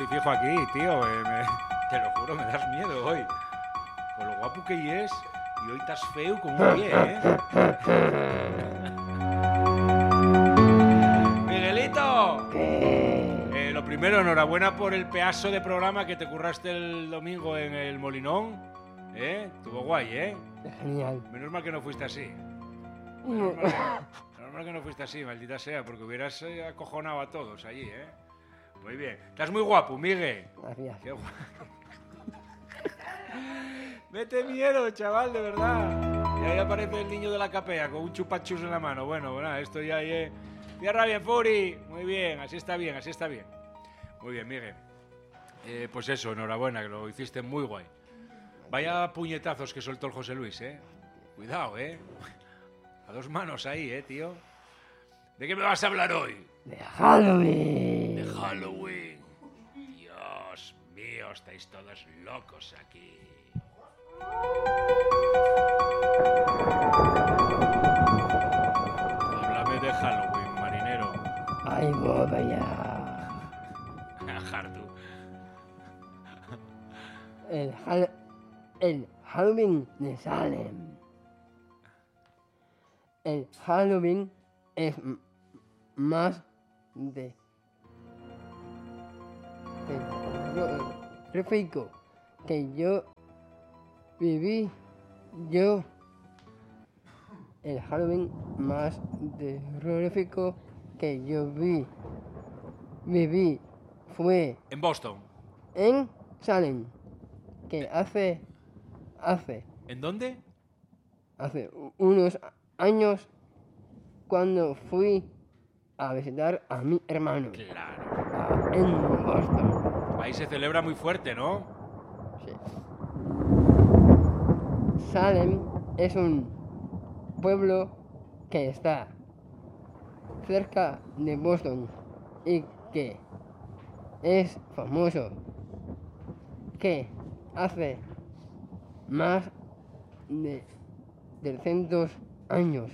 fijo aquí, tío. Te lo juro, me das miedo hoy. Con lo guapo que es, y hoy estás feo como un pie, ¿eh? ¡Miguelito! Lo primero, enhorabuena por el pedazo de programa que te curraste el domingo en el Molinón. Estuvo guay, ¿eh? Genial. Menos mal que no fuiste así. Menos mal que no fuiste así, maldita sea, porque hubieras acojonado a todos allí, ¿eh? Muy bien. Estás muy guapo, Miguel. Gracias. Qué guapo. Mete miedo, chaval, de verdad. Y ahí aparece el niño de la capea con un chupachus en la mano. Bueno, esto ya es... Tierra bien, Furi. Muy bien, así está bien, así está bien. Muy bien, Miguel. Pues eso, enhorabuena, que lo hiciste muy guay. Vaya puñetazos que soltó el José Luis, ¿eh? Cuidado, ¿eh? A dos manos ahí, tío. ¿De qué me vas a hablar hoy? De Halloween. De Halloween. Dios mío, estáis todos locos aquí. Háblame de Halloween, marinero. Ay, boda ya. Hartu. El Halloween de Salem. El Halloween es más de terrorífico que yo viví. El Halloween más terrorífico que yo viví fue En Boston. en Salem, que hace ¿En dónde? unos años, cuando fui a visitar a mi hermano Claro. en Boston. Ahí se celebra muy fuerte, ¿no? Sí. Salem es un pueblo que está cerca de Boston y que es famoso, que hace más de 300 años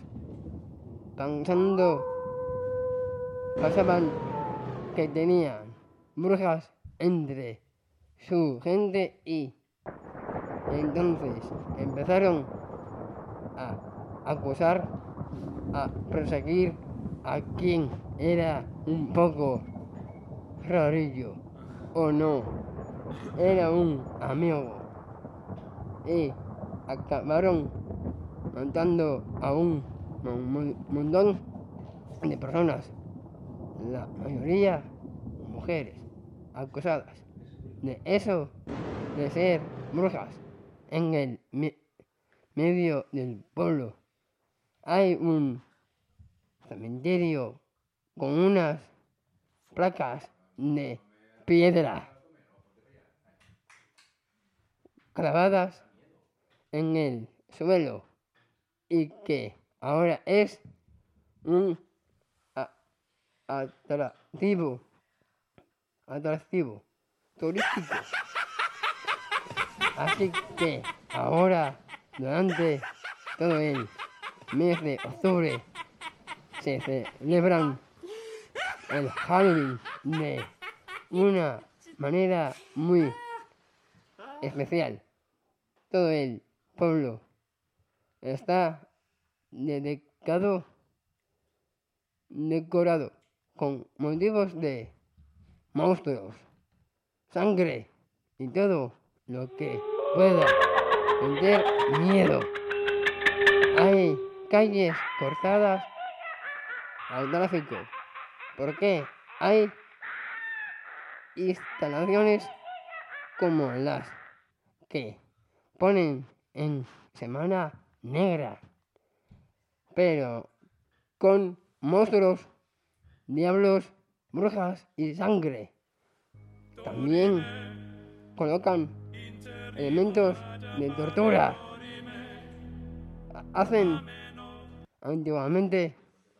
pasaban que tenían brujas entre su gente, y entonces empezaron a acusar, a perseguir a quien era un poco rarillo o no, era un amigo, y acabaron matando a un montón de personas, la mayoría mujeres, acusadas de eso, de ser brujas. En el medio del pueblo hay un cementerio con unas placas de piedra clavadas en el suelo, y que ahora es un atractivo turístico. Así que ahora, durante todo el mes de octubre, se celebran el Halloween de una manera muy especial. Todo el pueblo está decorado con motivos de monstruos, sangre y todo lo que pueda meter miedo. Hay calles cortadas al tráfico porque hay instalaciones como las que ponen en Semana Negra, pero con monstruos, diablos, brujas y sangre. También colocan elementos de tortura. Hacen antiguamente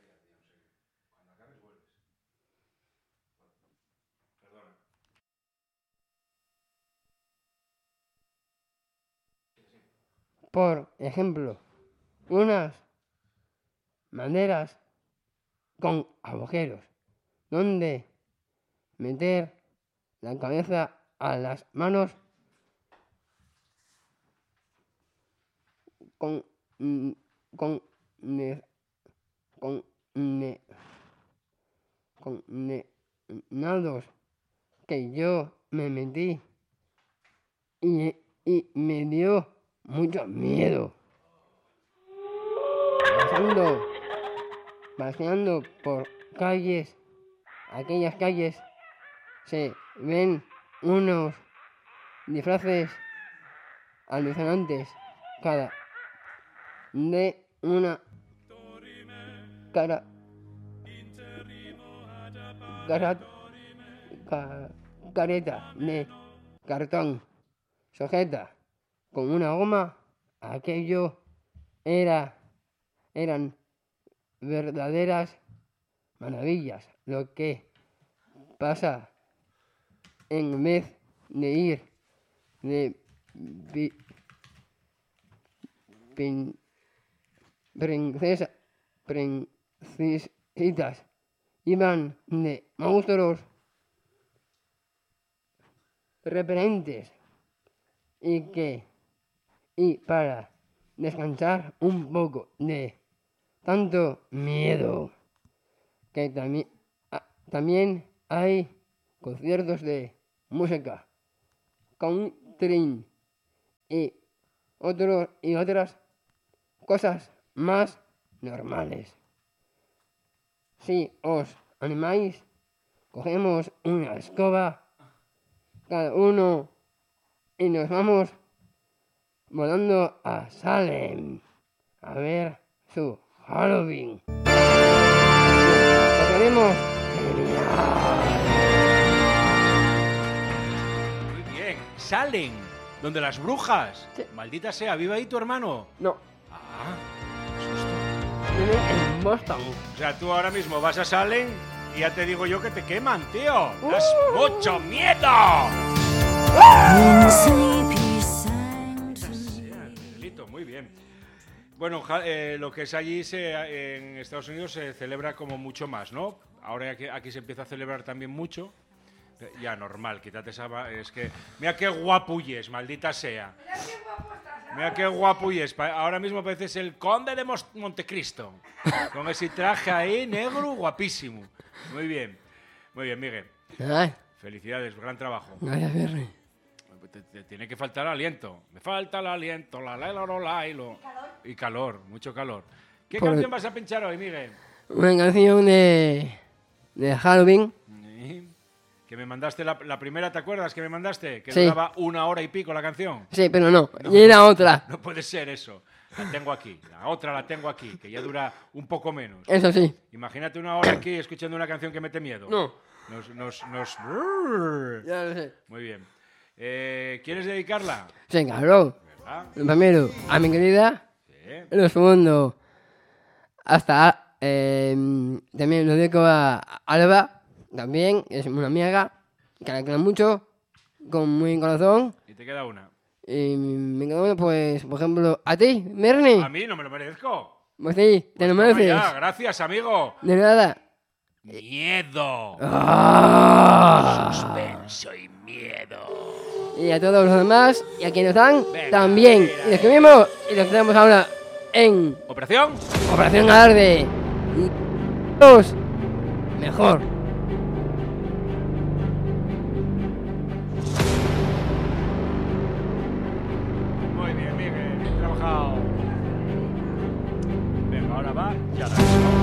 por ejemplo, unas maderas con agujeros donde meter la cabeza a las manos con condenados que yo me metí y me dio mucho miedo. Paseando por calles, aquellas calles, se ven unos disfraces alucinantes, cada de una careta de cartón sujeta con una goma. Aquello eran verdaderas maravillas. Lo que pasa en vez de ir de princesitas, iban de monstruos repelentes y para descansar un poco de tanto miedo que también hay conciertos de música country y otras cosas más normales. Si os animáis, cogemos una escoba cada uno y nos vamos volando a Salem a ver su Halloween. Lo queremos genial. Muy bien. Salem, donde las brujas. Sí. Maldita sea, ¿vive ahí tu hermano? No, Ah, qué susto. vive en Boston. O sea, tú ahora mismo vas a Salem y ya te digo yo que te queman, tío. ¡Das mucho miedo! Miguelito, muy bien. Bueno, lo que es allí en Estados Unidos se celebra como mucho más, ¿no? Ahora aquí se empieza a celebrar también mucho. Ya, normal, quítate esa... Es que... Mira qué guapulles, maldita sea. Mira qué guapulles. Ahora mismo pareces el conde de Montecristo. Con ese traje ahí, negro, guapísimo. Muy bien, Miguel. Ay, Felicidades, gran trabajo. gracias, Berry. Te tiene que faltar aliento. Me falta el aliento, y calor, mucho calor. ¿Qué canción vas a pinchar hoy, Miguel? Una canción de Halloween. Que me mandaste la primera, ¿te acuerdas que me mandaste? Que Sí. duraba 1 hora y pico la canción. Sí, pero no, y era otra. No puede ser eso. La tengo aquí. La otra la tengo aquí, que ya dura un poco menos. Eso sí. Imagínate 1 hora aquí escuchando una canción que mete miedo. No. Nos... Ya lo sé. Muy bien. ¿Quieres dedicarla? Sí, claro. ¿Verdad? Lo primero, a mi querida. Sí. Lo segundo, hasta también lo dedico a Alba, también, es una amiga que la quiero mucho, con muy corazón. Y te queda una. Y me quedo, pues, por ejemplo, a ti, Bernie. A mí no me lo merezco. Pues sí, te lo Toma mereces. ya, gracias, amigo. De nada. Miedo. ¡Ah! Suspenso y miedo. Y a todos los demás, y a quienes están, Venga, también. mira, Y los que vimos, y los que tenemos ahora en ¿Operación? Operación Alarde. Los mejor. Muy bien, Miguel. Bien trabajado. Venga, ahora va. Ya la